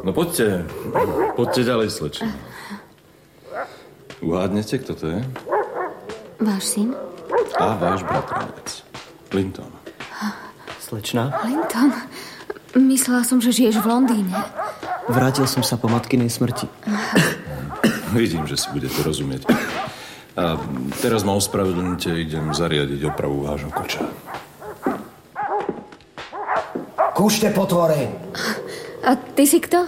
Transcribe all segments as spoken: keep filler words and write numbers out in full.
No poďte, poďte ďalej, slečna. Uhádnete, kto to je? Váš syn? A váš bratranec. Linton. Slečna? Linton? Myslela som, že žiješ v Londýne. Vrátil som sa po matkinej smrti. Vidím, že si budete rozumieť. A teraz ma ospravedlnite, idem zariadiť opravu vášho koča. Kúšte potvory! A ty si kto?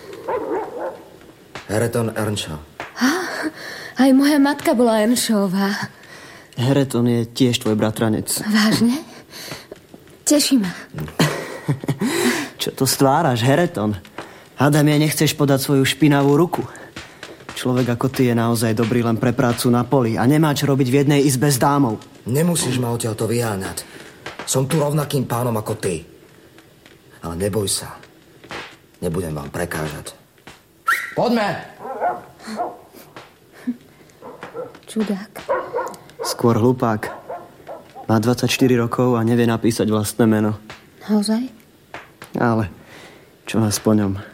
Hareton Earnshaw. Aj moja matka bola Earnshawová. Hareton je tiež tvoj bratranec. Vážne? Teší ma. Čo to stváraš, Hareton? Hádam, ja nechceš podať svoju špinavú ruku. Človek ako ty je naozaj dobrý len pre prácu na poli a nemá čo robiť v jednej izbe s dámou. Nemusíš ma odtiaľto vyháňať. Som tu rovnakým pánom ako ty. Ale neboj sa. Nebudem vám prekážať. Poďme! Čudák. Skôr hlupák. Má dvadsaťštyri rokov a nevie napísať vlastné meno. Naozaj? Ale čo nás po ňom?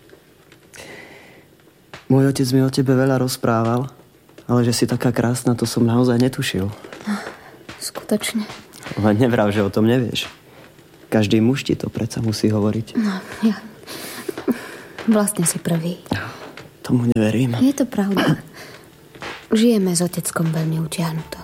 Môj otec mi o tebe veľa rozprával, ale že si taká krásna, to som naozaj netušil. Skutočne. Len nevrav, že o tom nevieš. Každý muž ti to predsa musí hovoriť. No, ja... Vlastne si prvý. Tomu neverím. Je to pravda. Žijeme s oteckom veľmi utiahnuto.